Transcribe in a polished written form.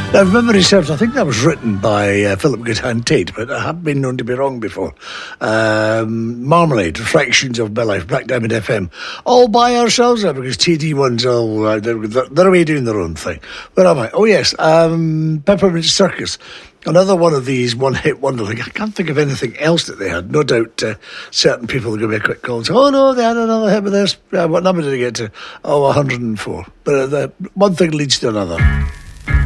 Now, if memory serves, I think that was written by Philip Goodhand Tate, but I have been known to be wrong before. Marmalade, Reflections of My Life, Black Diamond FM, all by ourselves now, because TD1's all, they're away doing their own thing. Where am I? Oh, yes, Peppermint Circus. Another one of these one-hit wonder. I can't think of anything else that they had. No doubt certain people are going to be a quick call and say, oh, no, they had another hit with this. What number did they get to? Oh, 104. But one thing leads to another.